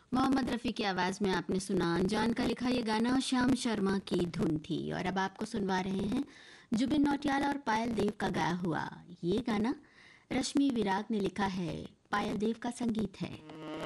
मोहम्मद रफ़ी की आवाज़ में आपने सुना अनजान का लिखा ये गाना श्याम शर्मा की धुन थी। और अब आपको सुनवा रहे हैं जुबिन नौटियाल और पायल देव का गाया हुआ ये गाना। रश्मि विराग ने लिखा है, पायल देव का संगीत है।